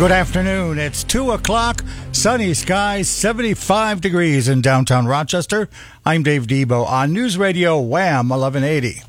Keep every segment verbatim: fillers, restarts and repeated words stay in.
Good afternoon. It's two o'clock. Sunny skies, seventy-five degrees in downtown Rochester. I'm Dave Debo on News Radio Wham eleven eighty.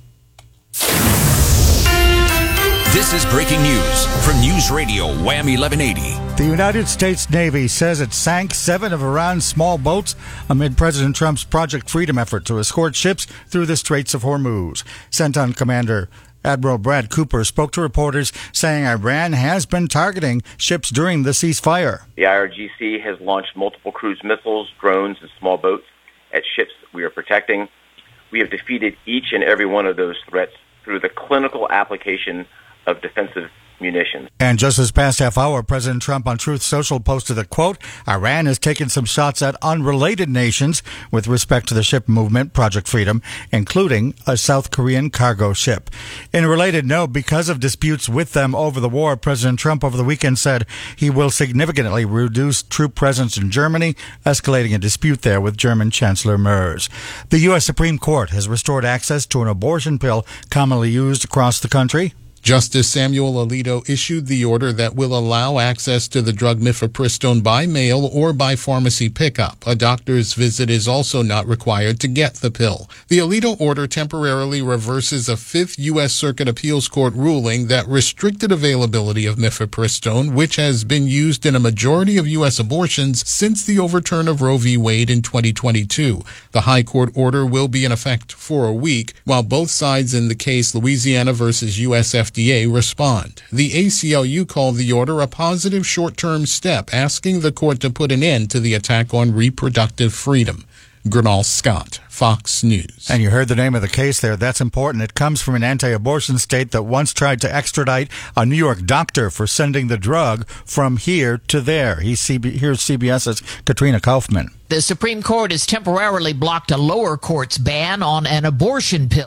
This is breaking news from News Radio Wham eleven eighty. The United States Navy says it sank seven of Iran's small boats amid President Trump's Project Freedom effort to escort ships through the Straits of Hormuz. CENTCOM Commander Admiral Brad Cooper spoke to reporters saying Iran has been targeting ships during the ceasefire. The I R G C has launched multiple cruise missiles, drones, and small boats at ships we are protecting. We have defeated each and every one of those threats through the clinical application of defensive munitions. And just this past half hour, President Trump on Truth Social posted that, quote, Iran has taken some shots at unrelated nations with respect to the ship movement, Project Freedom, including a South Korean cargo ship. In a related note, because of disputes with them over the war, President Trump over the weekend said he will significantly reduce troop presence in Germany, escalating a dispute there with German Chancellor Merz. The U S Supreme Court has restored access to an abortion pill commonly used across the country. Justice Samuel Alito issued the order that will allow access to the drug mifepristone by mail or by pharmacy pickup. A doctor's visit is also not required to get the pill. The Alito order temporarily reverses a Fifth U S Circuit Appeals Court ruling that restricted availability of mifepristone, which has been used in a majority of U S abortions since the overturn of Roe v. Wade in twenty twenty-two. The High Court order will be in effect for a week, while both sides in the case Louisiana versus U S F D A respond. The A C L U called the order a positive short-term step, asking the court to put an end to the attack on reproductive freedom. Gernal Scott, Fox News. And you heard the name of the case there. That's important. It comes from an anti-abortion state that once tried to extradite a New York doctor for sending the drug from here to there. He's C B, here's CBS's Katrina Kaufman. The Supreme Court has temporarily blocked a lower court's ban on an abortion pill.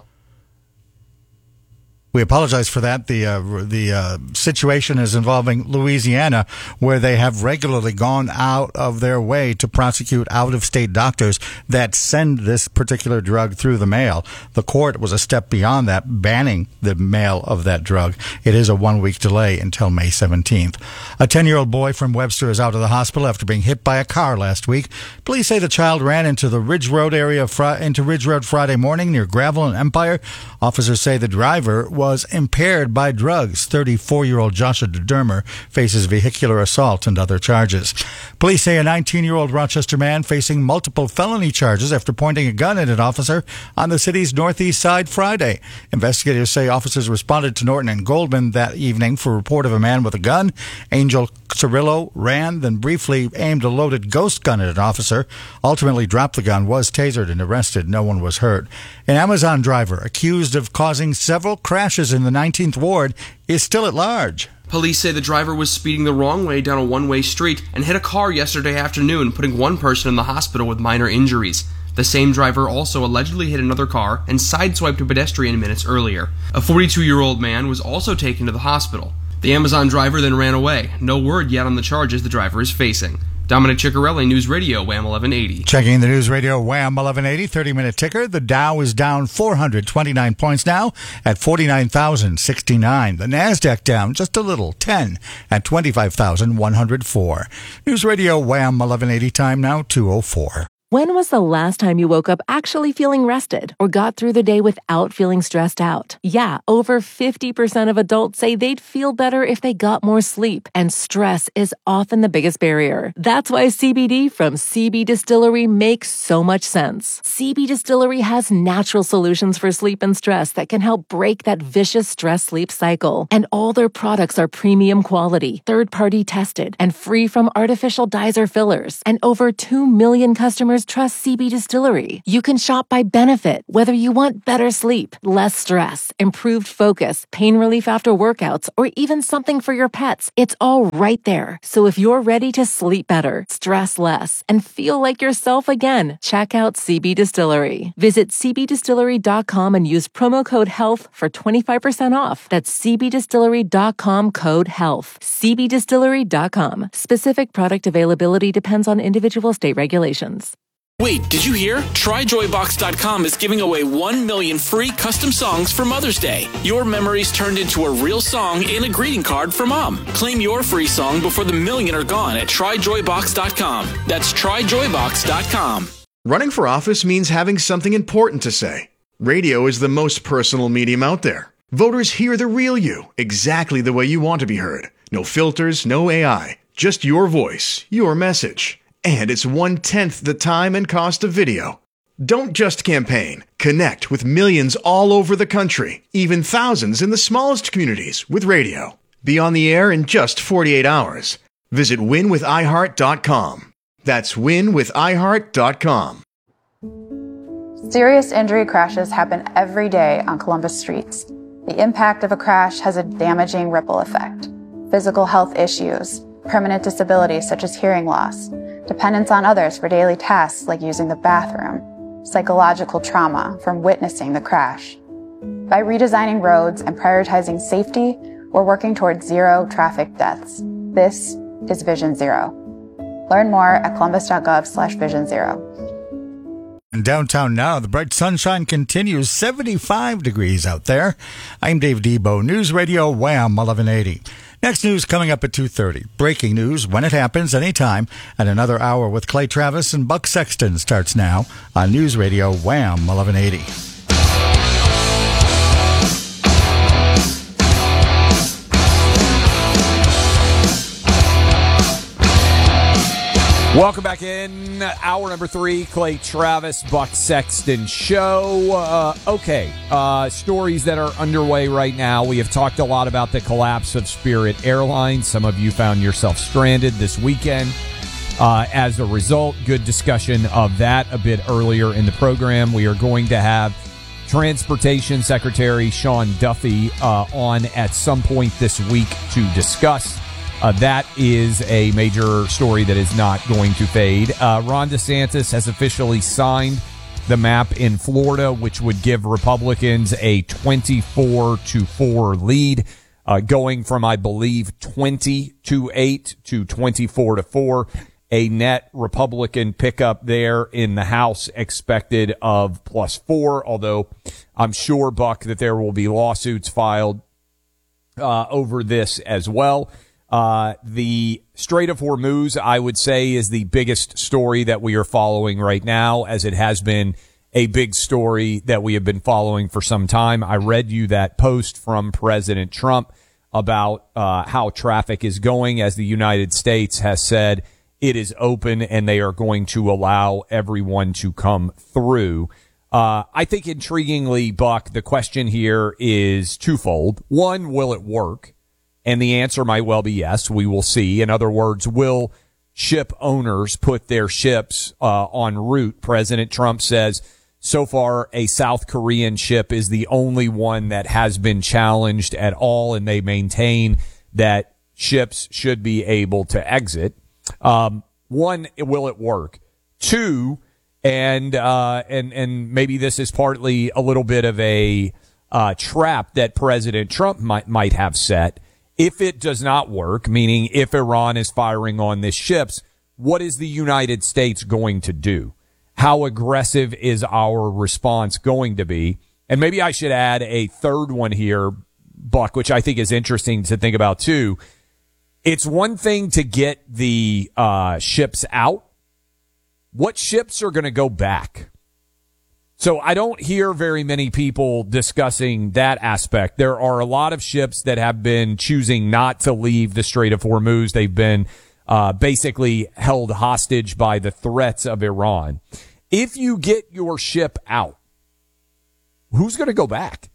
We apologize for that. The uh, the uh, situation is involving Louisiana, where they have regularly gone out of their way to prosecute out-of-state doctors that send this particular drug through the mail. The court was a step beyond that, banning the mail of that drug. It is a one-week delay until May seventeenth. A ten-year-old boy from Webster is out of the hospital after being hit by a car last week. Police say the child ran into the Ridge Road area, fr- into Ridge Road Friday morning near Gravel and Empire. Officers say the driver was was impaired by drugs. thirty-four-year-old Joshua DeDermer faces vehicular assault and other charges. Police say a nineteen-year-old Rochester man facing multiple felony charges after pointing a gun at an officer on the city's northeast side Friday. Investigators say officers responded to Norton and Goldman that evening for a report of a man with a gun. Angel Cirillo ran, then briefly aimed a loaded ghost gun at an officer, ultimately dropped the gun, was tasered and arrested. No one was hurt. An Amazon driver accused of causing several crashes in the nineteenth Ward is still at large. Police say the driver was speeding the wrong way down a one-way street and hit a car yesterday afternoon, putting one person in the hospital with minor injuries. The same driver also allegedly hit another car and sideswiped a pedestrian minutes earlier. A forty-two-year-old man was also taken to the hospital. The Amazon driver then ran away. No word yet on the charges the driver is facing. Dominic Ciccarelli, News Radio, Wham eleven eighty. Checking the News Radio Wham eleven eighty, thirty-minute ticker. The Dow is down four hundred twenty-nine points now at forty-nine thousand sixty-nine. The NASDAQ down just a little, ten at twenty-five thousand one hundred four. News Radio Wham eleven eighty, time now two oh four. When was the last time you woke up actually feeling rested or got through the day without feeling stressed out? Yeah, over fifty percent of adults say they'd feel better if they got more sleep, and stress is often the biggest barrier. That's why C B D from C B Distillery makes so much sense. C B Distillery has natural solutions for sleep and stress that can help break that vicious stress-sleep cycle. And all their products are premium quality, third-party tested, and free from artificial dyes or fillers. And over two million customers trust C B Distillery. You can shop by benefit, whether you want better sleep, less stress, improved focus, pain relief after workouts, or even something for your pets. It's all right there. So if you're ready to sleep better, stress less, and feel like yourself again, check out C B Distillery. Visit c b distillery dot com and use promo code HEALTH for twenty-five percent off. That's c b distillery dot com, code HEALTH. c b distillery dot com. Specific product availability depends on individual state regulations. Wait, did you hear? Try Joy Box dot com is giving away one million free custom songs for Mother's Day. Your memories turned into a real song and a greeting card for Mom. Claim your free song before the million are gone at Try Joy Box dot com. That's Try Joy Box dot com. Running for office means having something important to say. Radio is the most personal medium out there. Voters hear the real you, exactly the way you want to be heard. No filters, no A I. Just your voice, your message. And it's one-tenth the time and cost of video. Don't just campaign. Connect with millions all over the country, even thousands in the smallest communities with radio. Be on the air in just forty-eight hours. Visit win with i heart dot com. That's win with i heart dot com. Serious injury crashes happen every day on Columbus streets. The impact of a crash has a damaging ripple effect. Physical health issues, permanent disabilities such as hearing loss, dependence on others for daily tasks like using the bathroom, psychological trauma from witnessing the crash. By redesigning roads and prioritizing safety, we're working towards zero traffic deaths. This is Vision Zero. Learn more at columbus.gov slash vision zero. In downtown now, the bright sunshine continues, seventy-five degrees out there. I'm Dave Debo, News Radio Wham eleven eighty. Next news coming up at two thirty. Breaking news when it happens, anytime. And another hour with Clay Travis and Buck Sexton starts now on News Radio Wham eleven eighty. Welcome back in. Hour number three, Clay Travis, Buck Sexton Show. Uh, okay, uh, stories that are underway right now. We have talked a lot about the collapse of Spirit Airlines. Some of you found yourself stranded this weekend. Uh, as a result, good discussion of that a bit earlier in the program. We are going to have Transportation Secretary Sean Duffy uh, on at some point this week to discuss. Uh, that is a major story that is not going to fade. Uh, Ron DeSantis has officially signed the map in Florida, which would give Republicans a twenty-four to four lead, uh, going from, I believe, twenty to eight to twenty-four to four. A net Republican pickup there in the House expected of plus four, although I'm sure, Buck, that there will be lawsuits filed uh, over this as well. Uh, the Strait of Hormuz, I would say, is the biggest story that we are following right now, as it has been a big story that we have been following for some time. I read you that post from President Trump about uh, how traffic is going, as the United States has said it is open and they are going to allow everyone to come through. Uh, I think intriguingly, Buck, the question here is twofold. One, will it work? And the answer might well be yes. We will see. In other words, will ship owners put their ships uh, en route? President Trump says so far a South Korean ship is the only one that has been challenged at all, and they maintain that ships should be able to exit. Um, one, will it work? Two, and uh, and and maybe this is partly a little bit of a uh, trap that President Trump might might have set. If it does not work, meaning if Iran is firing on these ships, what is the United States going to do? How aggressive is our response going to be? And maybe I should add a third one here, Buck, which I think is interesting to think about too. It's one thing to get the uh, ships out. What ships are going to go back? So I don't hear very many people discussing that aspect. There are a lot of ships that have been choosing not to leave the Strait of Hormuz. They've been uh, basically held hostage by the threats of Iran. If you get your ship out, who's going to go back?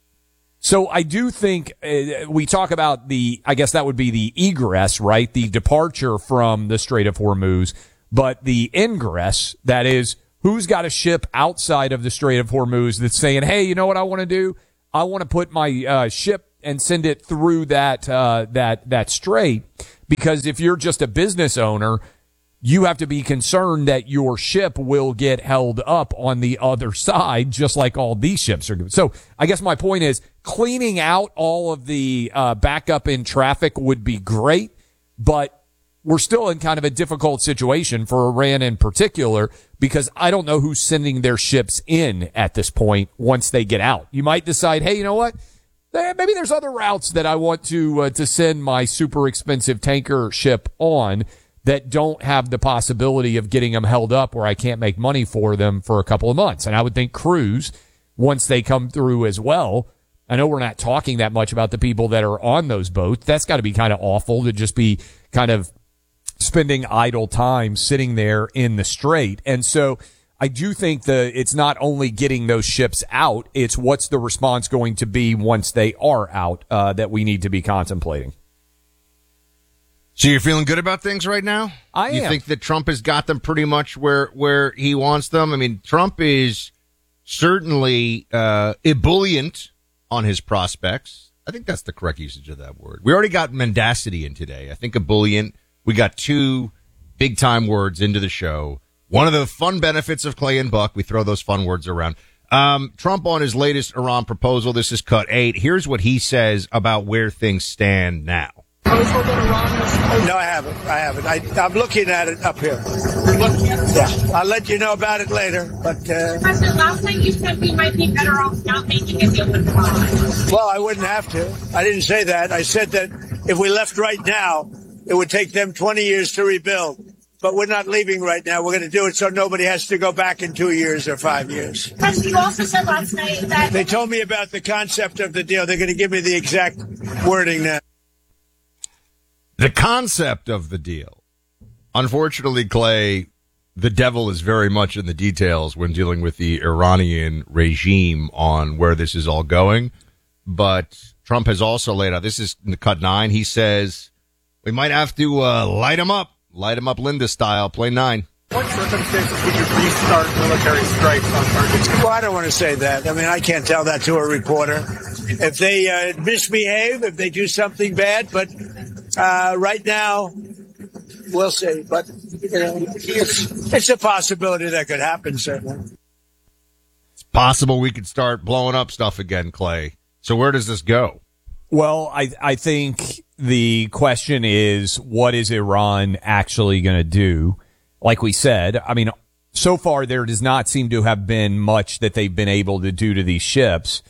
So I do think uh, we talk about the, I guess that would be the egress, right? The departure from the Strait of Hormuz, but the ingress, that is, who's got a ship outside of the Strait of Hormuz that's saying, hey, you know what I want to do? I want to put my uh, ship and send it through that uh, that that strait, because if you're just a business owner, you have to be concerned that your ship will get held up on the other side, just like all these ships are. So I guess my point is cleaning out all of the uh, backup in traffic would be great, but we're still in kind of a difficult situation for Iran in particular, because I don't know who's sending their ships in at this point once they get out. You might decide, hey, you know what? Maybe there's other routes that I want to uh, to send my super expensive tanker ship on that don't have the possibility of getting them held up where I can't make money for them for a couple of months. And I would think cruise, once they come through as well, I know we're not talking that much about the people that are on those boats. That's got to be kind of awful to just be kind of spending idle time sitting there in the strait. And so I do think that it's not only getting those ships out, it's what's the response going to be once they are out uh, that we need to be contemplating. So you're feeling good about things right now? I am. You think that Trump has got them pretty much where, where he wants them? I mean, Trump is certainly uh, ebullient on his prospects. I think that's the correct usage of that word. We already got mendacity in today. I think ebullient. We got two big-time words into the show. One of the fun benefits of Clay and Buck, we throw those fun words around. Um, Trump on his latest Iran proposal, this is cut eight. Here's what he says about where things stand now. No, I haven't. I haven't. I, I'm looking at it up here. You're looking at it? Yeah. I'll let you know about it later. But uh, President, last night you said we might be better off not making a deal with Iran. Well, I wouldn't have to. I didn't say that. I said that if we left right now, it would take them twenty years to rebuild. But we're not leaving right now. We're going to do it so nobody has to go back in two years or five years. President, you also said last night that... They told me about the concept of the deal. They're going to give me the exact wording now. The concept of the deal. Unfortunately, Clay, the devil is very much in the details when dealing with the Iranian regime on where this is all going. But Trump has also laid out, this is in the cut nine, he says, we might have to uh, light him up. Light him up Linda style, play nine. What circumstances would you restart military strikes on targets? Well, I don't want to say that. I mean, I can't tell that to a reporter. If they uh, misbehave, if they do something bad, but uh, right now, we'll see. But you know, it's, it's a possibility that could happen, certainly. It's possible we could start blowing up stuff again, Clay. So where does this go? Well, I I think the question is, what is Iran actually going to do? Like we said, I mean, so far there does not seem to have been much that they've been able to do to these ships.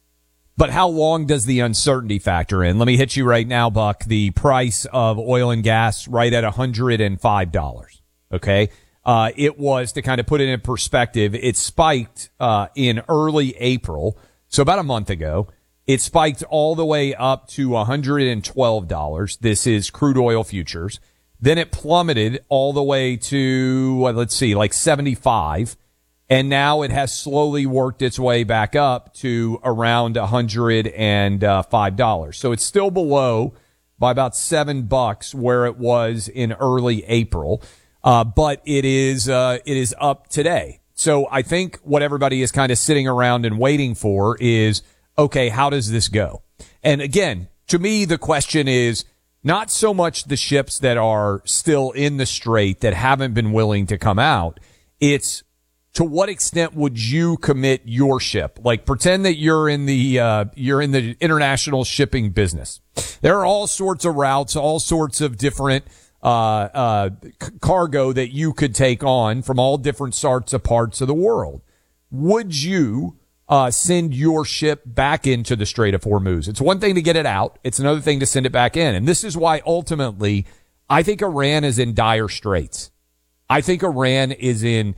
But how long does the uncertainty factor in? Let me hit you right now, Buck. The price of oil and gas right at one hundred five dollars. Okay. Uh, it was, to kind of put it in perspective, it spiked uh, in early April, so about a month ago. It spiked all the way up to one hundred twelve dollars. This is crude oil futures. Then it plummeted all the way to, well, let's see, like seventy-five. And now it has slowly worked its way back up to around one hundred five dollars. So it's still below by about seven bucks where it was in early April. Uh, but it is, uh, it is up today. So I think what everybody is kind of sitting around and waiting for is, okay, how does this go? And again, to me, the question is not so much the ships that are still in the strait that haven't been willing to come out. It's to what extent would you commit your ship? Like, pretend that you're in the, uh, you're in the international shipping business. There are all sorts of routes, all sorts of different, uh, uh, c- cargo that you could take on from all different sorts of parts of the world. Would you Uh, send your ship back into the Strait of Hormuz? It's one thing to get it out. It's another thing to send it back in. And this is why ultimately I think Iran is in dire straits. I think Iran is in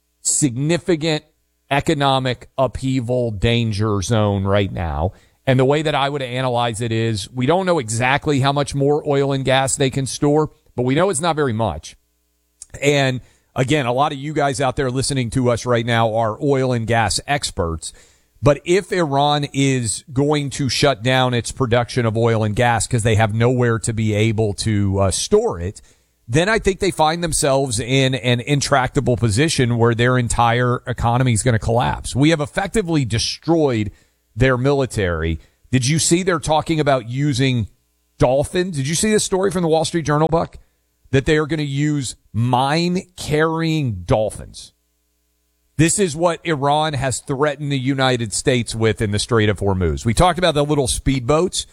significant economic upheaval danger zone right now. And the way that I would analyze it is we don't know exactly how much more oil and gas they can store, but we know it's not very much. And again, a lot of you guys out there listening to us right now are oil and gas experts. But if Iran is going to shut down its production of oil and gas because they have nowhere to be able to uh, store it, then I think they find themselves in an intractable position where their entire economy is going to collapse. We have effectively destroyed their military. Did you see they're talking about using dolphins? Did you see this story from the Wall Street Journal, Buck? That they are going to use mine-carrying dolphins. This is what Iran has threatened the United States with in the Strait of Hormuz. We talked about the little speedboats.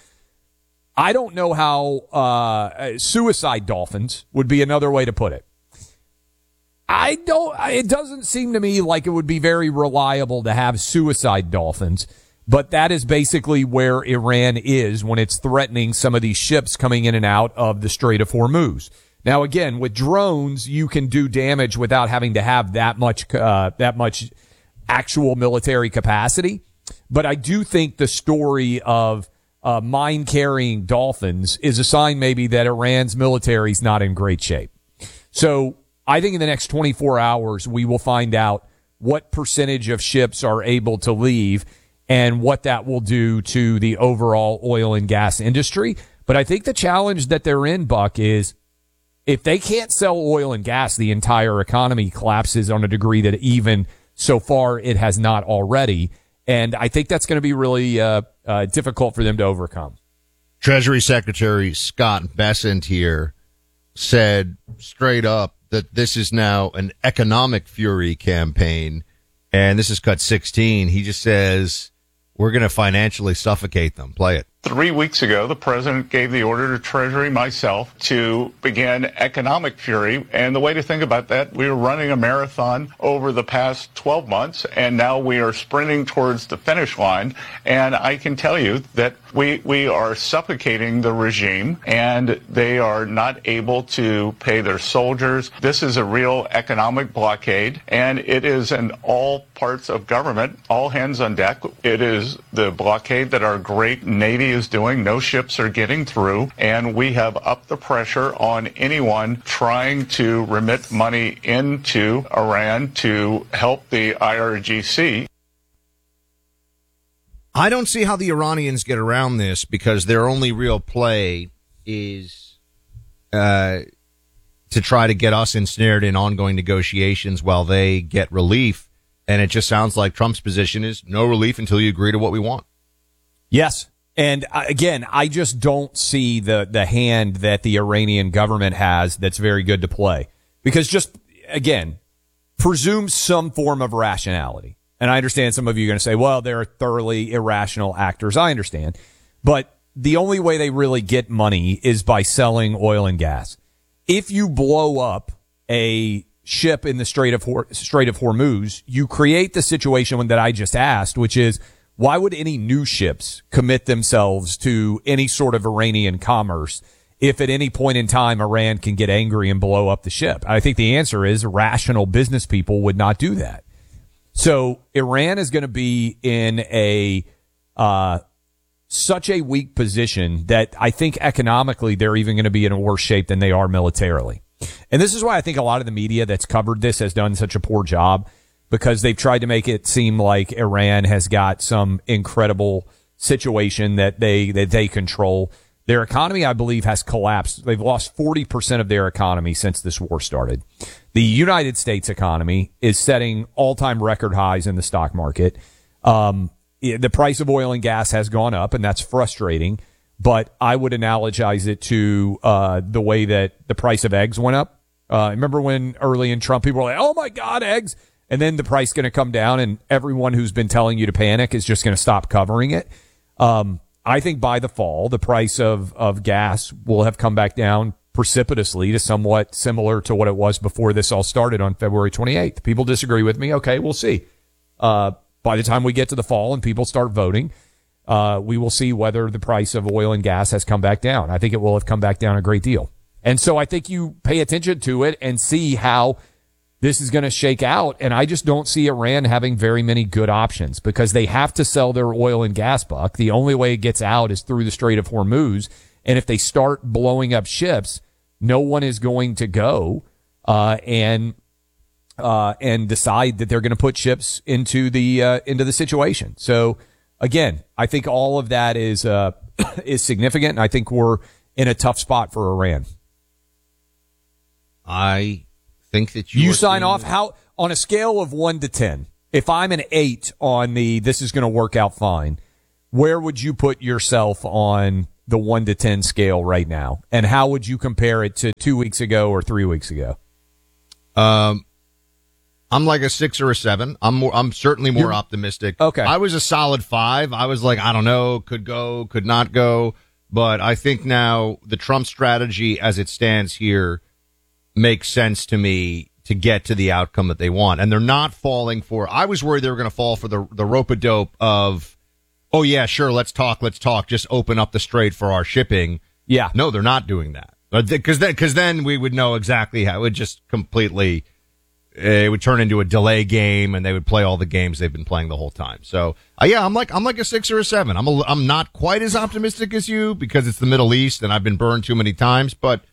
I don't know how uh, suicide dolphins would be another way to put it. I don't, it doesn't seem to me like it would be very reliable to have suicide dolphins, but that is basically where Iran is when it's threatening some of these ships coming in and out of the Strait of Hormuz. Now, again, with drones, you can do damage without having to have that much, uh, that much actual military capacity. But I do think the story of uh, mine-carrying dolphins is a sign maybe that Iran's military is not in great shape. So I think in the next twenty-four hours, we will find out what percentage of ships are able to leave and what that will do to the overall oil and gas industry. But I think the challenge that they're in, Buck, is if they can't sell oil and gas, the entire economy collapses on a degree that even so far it has not already. And I think that's going to be really uh, uh, difficult for them to overcome. Treasury Secretary Scott Bessent here said straight up that this is now an economic fury campaign, and this is cut sixteen. He just says, we're going to financially suffocate them. Play it. Three weeks ago, the president gave the order to Treasury, myself, to begin economic fury. And the way to think about that, we were running a marathon over the past twelve months, and now we are sprinting towards the finish line. And I can tell you that we, we are suffocating the regime, and they are not able to pay their soldiers. This is a real economic blockade, and it is in all parts of government, all hands on deck. It is the blockade that our great Navy is doing. No ships are getting through, and we have upped the pressure on anyone trying to remit money into Iran to help the I R G C. I don't see how the Iranians get around this, because their only real play is uh, to try to get us ensnared in ongoing negotiations while they get relief. And it just sounds like Trump's position is no relief until you agree to what we want. Yes. And uh, again, I just don't see the, the hand that the Iranian government has that's very good to play. Because just, again, presume some form of rationality. And I understand some of you are going to say, well, they're thoroughly irrational actors. I understand. But the only way they really get money is by selling oil and gas. If you blow up a ship in the Strait of, Hor- Strait of Hormuz, you create the situation that I just asked, which is, why would any new ships commit themselves to any sort of Iranian commerce if at any point in time Iran can get angry and blow up the ship? I think the answer is rational business people would not do that. So Iran is going to be in a uh, such a weak position that I think economically they're even going to be in a worse shape than they are militarily. And this is why I think a lot of the media that's covered this has done such a poor job, because they've tried to make it seem like Iran has got some incredible situation that they that they control. Their economy, I believe, has collapsed. They've lost forty percent of their economy since this war started. The United States economy is setting all-time record highs in the stock market. Um, the price of oil and gas has gone up, and that's frustrating. But I would analogize it to uh, the way that the price of eggs went up. Uh, remember when early in Trump, people were like, oh, my God, eggs. And then the price is going to come down, and everyone who's been telling you to panic is just going to stop covering it. Um, I think by the fall, the price of, of gas will have come back down precipitously to somewhat similar to what it was before this all started on February twenty-eighth. People disagree with me. Okay, we'll see. Uh, by the time we get to the fall and people start voting, uh, we will see whether the price of oil and gas has come back down. I think it will have come back down a great deal. And so I think you pay attention to it and see how this is going to shake out, and I just don't see Iran having very many good options because they have to sell their oil and gas, Buck. The only way it gets out is through the Strait of Hormuz, and if they start blowing up ships, no one is going to go uh, and uh, and decide that they're going to put ships into the uh, into the situation. So again, I think all of that is uh, is significant, and I think we're in a tough spot for Iran. I. think that you, you sign off how on a scale of one to ten. If I'm an eight on the this is going to work out fine, where would you put yourself on the one to ten scale right now? And how would you compare it to two weeks ago or three weeks ago? Um, I'm like a six or a seven. I'm more. I'm certainly more You're, optimistic. Okay. I was a solid five. I was like, I don't know, could go, could not go. But I think now the Trump strategy as it stands here makes sense to me to get to the outcome that they want. And they're not falling for, I was worried they were going to fall for the, the rope-a-dope of, oh yeah, sure, let's talk, let's talk, just open up the strait for our shipping. Yeah. No, they're not doing that. Because then, cause then we would know exactly how it would just completely, it would turn into a delay game and they would play all the games they've been playing the whole time. So, uh, yeah, I'm like, I'm like a six or a seven. I'm a, I'm not quite as optimistic as you because it's the Middle East and I've been burned too many times, but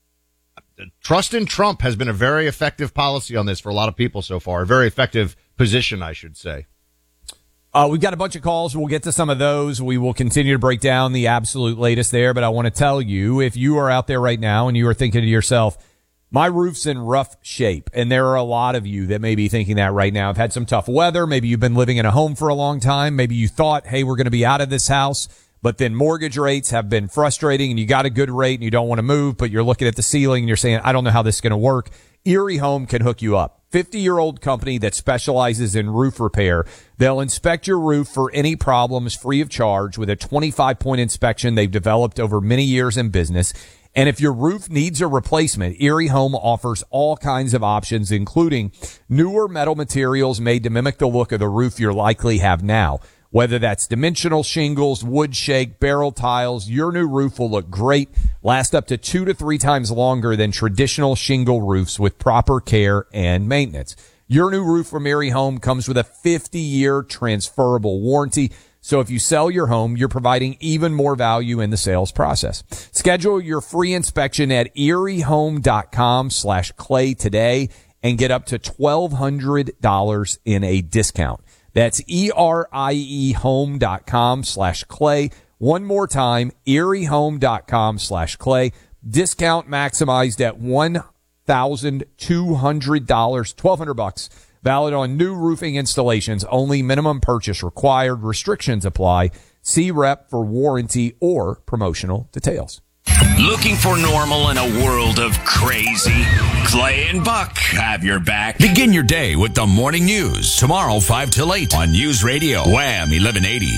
trust in Trump has been a very effective policy on this for a lot of people so far. A very effective position, I should say. Uh, we've got a bunch of calls. We'll get to some of those. We will continue to break down the absolute latest there. But I want to tell you, if you are out there right now and you are thinking to yourself, my roof's in rough shape, and there are a lot of you that may be thinking that right now. I've had some tough weather. Maybe you've been living in a home for a long time. Maybe you thought, hey, we're going to be out of this house. But then mortgage rates have been frustrating and you got a good rate and you don't want to move, but you're looking at the ceiling and you're saying, I don't know how this is going to work. Erie Home can hook you up. fifty-year-old company that specializes in roof repair. They'll inspect your roof for any problems free of charge with a twenty-five point inspection they've developed over many years in business. And if your roof needs a replacement, Erie Home offers all kinds of options, including newer metal materials made to mimic the look of the roof you likely have now. Whether that's dimensional shingles, wood shake, barrel tiles, your new roof will look great, last up to two to three times longer than traditional shingle roofs with proper care and maintenance. Your new roof from Erie Home comes with a fifty-year transferable warranty. So if you sell your home, you're providing even more value in the sales process. Schedule your free inspection at eriehome.com slash clay today and get up to twelve hundred dollars in a discount. That's E-R-I-E home.com slash clay. One more time, eriehome.com slash clay. Discount maximized at one thousand two hundred dollars, twelve hundred bucks. Valid on new roofing installations. Only minimum purchase required. Restrictions apply. See rep for warranty or promotional details. Looking for normal in a world of crazy? Clay and Buck have your back. Begin your day with the morning news. Tomorrow, five till eight on News Radio, Wham eleven eighty.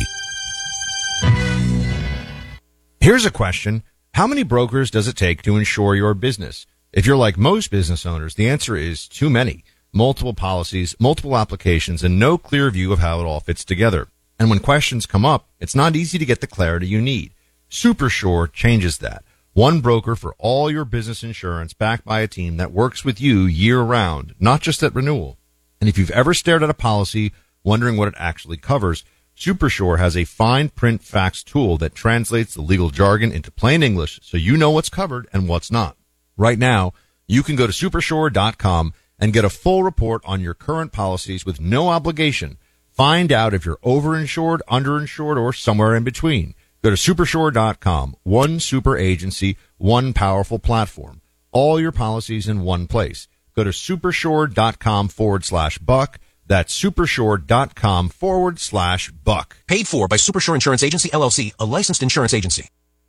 Here's a question. How many brokers does it take to insure your business? If you're like most business owners, the answer is too many. Multiple policies, multiple applications, and no clear view of how it all fits together. And when questions come up, it's not easy to get the clarity you need. Supersure changes that. One broker for all your business insurance backed by a team that works with you year-round, not just at renewal. And if you've ever stared at a policy wondering what it actually covers, Supersure has a fine print facts tool that translates the legal jargon into plain English so you know what's covered and what's not. Right now, you can go to supersure dot com and get a full report on your current policies with no obligation. Find out if you're overinsured, underinsured, or somewhere in between. Go to supersure dot com. One super agency, one powerful platform. All your policies in one place. Go to supersure.com forward slash buck. That's supersure.com forward slash buck. Paid for by Supersure Insurance Agency, L L C, a licensed insurance agency.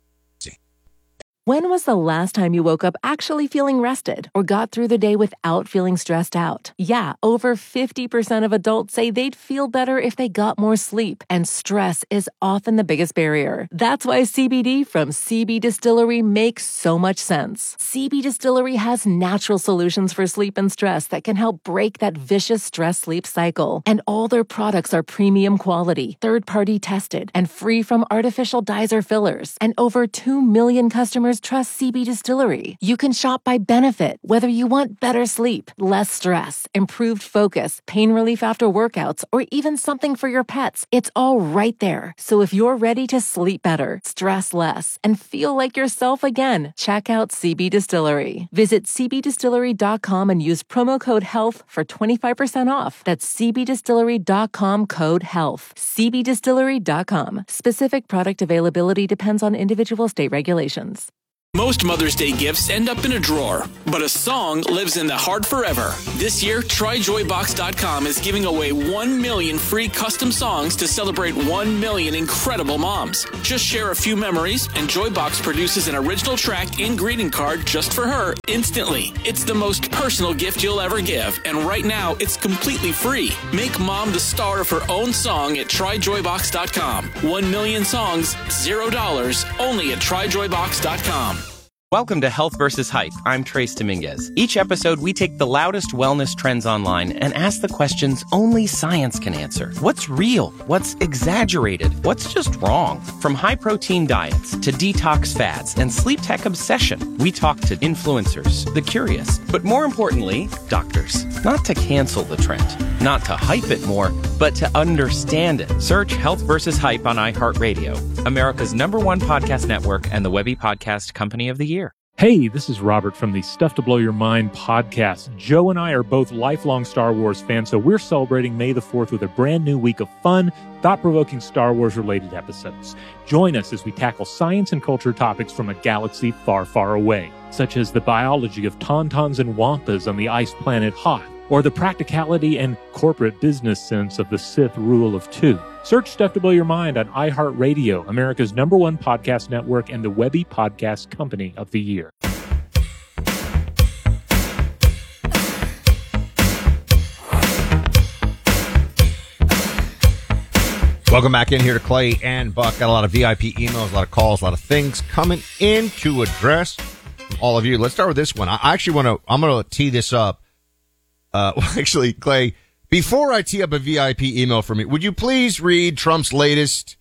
When was the last time you woke up actually feeling rested or got through the day without feeling stressed out? Yeah, over fifty percent of adults say they'd feel better if they got more sleep, and stress is often the biggest barrier. That's why C B D from C B Distillery makes so much sense. C B Distillery has natural solutions for sleep and stress that can help break that vicious stress-sleep cycle. And all their products are premium quality, third-party tested, and free from artificial dyes or fillers. And over two million customers trust C B Distillery. You can shop by benefit, whether you want better sleep, less stress, improved focus, pain relief after workouts, or even something for your pets. It's all right there. So if you're ready to sleep better, stress less, and feel like yourself again, check out C B Distillery. Visit c b distillery dot com and use promo code HEALTH for twenty-five percent off. That's c b distillery dot com code HEALTH. c b distillery dot com. Specific product availability depends on individual state regulations. Most Mother's Day gifts end up in a drawer, but a song lives in the heart forever. This year, try joy box dot com is giving away one million free custom songs to celebrate one million incredible moms. Just share a few memories, and Joybox produces an original track and greeting card just for her instantly. It's the most personal gift you'll ever give, and right now, it's completely free. Make mom the star of her own song at try joy box dot com. One million songs, zero dollars, only at try joy box dot com. Welcome to Health versus. Hype. I'm Trace Dominguez. Each episode, we take the loudest wellness trends online and ask the questions only science can answer. What's real? What's exaggerated? What's just wrong? From high-protein diets to detox fads and sleep tech obsession, we talk to influencers, the curious, but more importantly, doctors. Not to cancel the trend, not to hype it more, but to understand it. Search Health versus. Hype on iHeartRadio, America's number one podcast network and the Webby Podcast Company of the Year. Hey, this is Robert from the Stuff to Blow Your Mind podcast. Joe and I are both lifelong Star Wars fans, so we're celebrating May the fourth with a brand new week of fun, thought-provoking Star Wars-related episodes. Join us as we tackle science and culture topics from a galaxy far, far away, such as the biology of tauntauns and wampas on the ice planet Hoth, or the practicality and corporate business sense of the Sith rule of two. Search Stuff to Blow Your Mind on iHeartRadio, America's number one podcast network and the Webby Podcast Company of the Year. Welcome back in here to Clay and Buck. Got a lot of V I P emails, a lot of calls, a lot of things coming in to address from all of you. Let's start with this one. I actually want to, I'm going to tee this up. Uh, well, actually, Clay, before I tee up a V I P email from you, would you please read Trump's latest?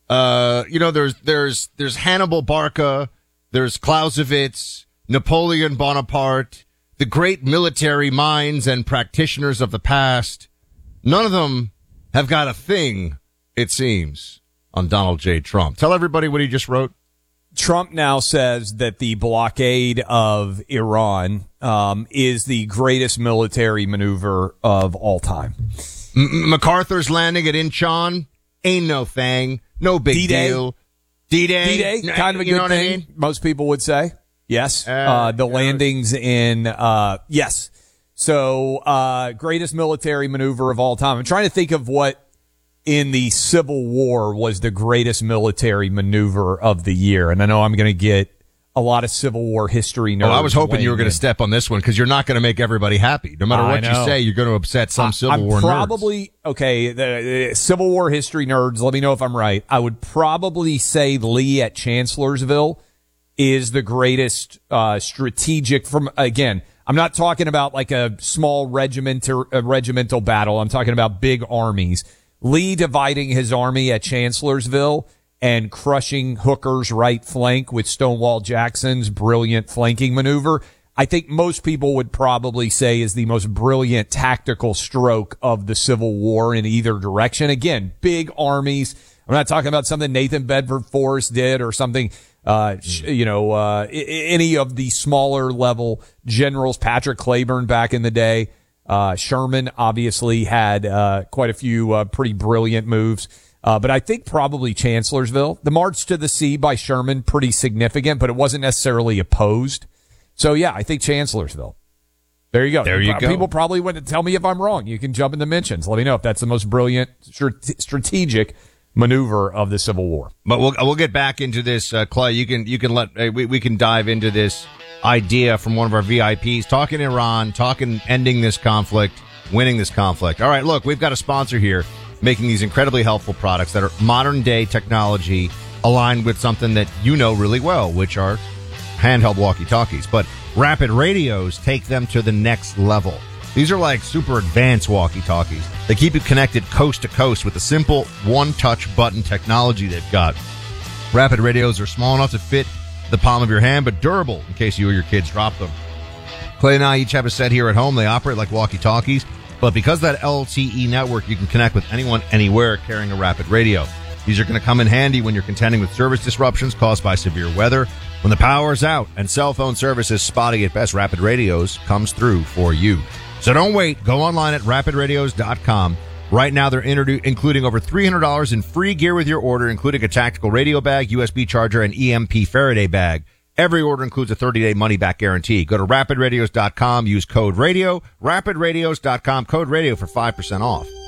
Uh, you know, there's there's there's Hannibal Barca, there's Clausewitz, Napoleon Bonaparte, the great military minds and practitioners of the past. None of them have got a thing, it seems, on Donald J. Trump. Tell everybody what he just wrote. Trump now says that the blockade of Iran um, is the greatest military maneuver of all time. M- MacArthur's landing at Incheon ain't no thing, no big D-Day. deal. D-Day, D-Day, kind of a you know good what thing, I mean? most people would say. Yes. Uh, Uh, the landings in, uh, yes. So, uh, greatest military maneuver of all time. I'm trying to think of what in the Civil War was the greatest military maneuver of the year. And I know I'm going to get a lot of Civil War history nerds. Oh, I was hoping you were going weighing to step on this one because you're not going to make everybody happy. No matter I what you know. say, you're going to upset some I- Civil I'm War nerds. probably, okay, the, the Civil War history nerds, let me know if I'm right. I would probably say Lee at Chancellorsville is the greatest uh, strategic from, again, I'm not talking about like a small regimental, a regimental battle. I'm talking about big armies. Lee dividing his army at Chancellorsville and crushing Hooker's right flank with Stonewall Jackson's brilliant flanking maneuver, I think most people would probably say is the most brilliant tactical stroke of the Civil War in either direction. Again, big armies. I'm not talking about something Nathan Bedford Forrest did or something, uh, you know, uh, any of the smaller level generals, Patrick Cleburne back in the day. Uh, Sherman obviously had, uh, quite a few, uh, pretty brilliant moves. Uh, but I think probably Chancellorsville. The March to the Sea by Sherman, pretty significant, but it wasn't necessarily opposed. So yeah, I think Chancellorsville. There you go. There you Pro- go. People probably wouldn't tell me if I'm wrong. You can jump in the mentions. Let me know if that's the most brilliant strate- strategic maneuver of the Civil War. But we'll we'll get back into this, uh, Clay. You can you can let uh, we we can dive into this idea from one of our V I Ps, talking Iran, talking ending this conflict, winning this conflict. All right, look, we've got a sponsor here making these incredibly helpful products that are modern day technology aligned with something that you know really well, which are handheld walkie-talkies. But Rapid Radios take them to the next level. These are like super advanced walkie-talkies. They keep you connected coast to coast with the simple one-touch button technology they've got. Rapid Radios are small enough to fit the palm of your hand, but durable in case you or your kids drop them. Clay and I each have a set here at home. They operate like walkie-talkies, but because of that L T E network, you can connect with anyone, anywhere carrying a Rapid Radio. These are going to come in handy when you're contending with service disruptions caused by severe weather. When the power is out and cell phone service is spotty at best, Rapid Radios comes through for you. So don't wait. Go online at rapid radios dot com. Right now, they're introdu- including over three hundred dollars in free gear with your order, including a tactical radio bag, U S B charger, and E M P Faraday bag. Every order includes a thirty-day money-back guarantee. Go to rapid radios dot com, use code RADIO, rapid radios dot com, code RADIO for five percent off.